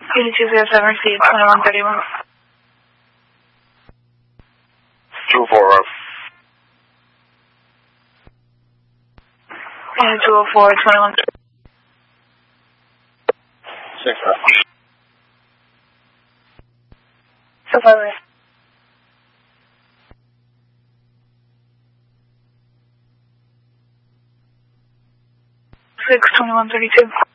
8207, receive 2131. 240. 204, 21. 6. So far away. 62132.